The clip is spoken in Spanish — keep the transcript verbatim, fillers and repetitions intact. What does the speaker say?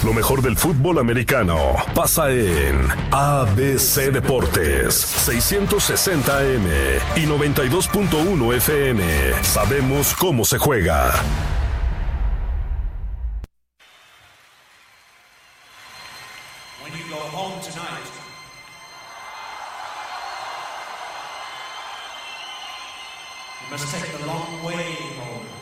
Lo mejor del fútbol americano pasa en A B C Deportes, seiscientos sesenta A M y noventa y dos punto uno F M. Sabemos cómo se juega. When you go home tonight, you must take the long way home.